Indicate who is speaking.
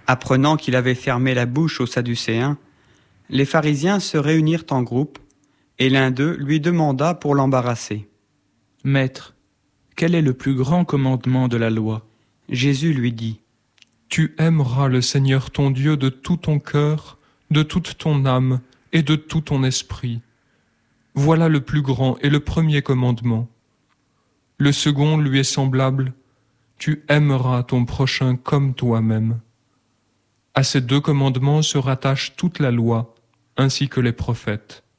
Speaker 1: Apprenant qu'il avait fermé la bouche aux Sadducéens, les pharisiens se réunirent en groupe, et l'un d'eux lui demanda pour l'embarrasser.
Speaker 2: « Maître, quel est le plus grand commandement de la loi ?»
Speaker 1: Jésus lui dit,
Speaker 3: « Tu aimeras le Seigneur ton Dieu de tout ton cœur, de toute ton âme et de tout ton esprit. Voilà le plus grand et le premier commandement. Le second lui est semblable, tu aimeras ton prochain comme toi-même. À ces deux commandements se rattache toute la loi, ainsi que les prophètes.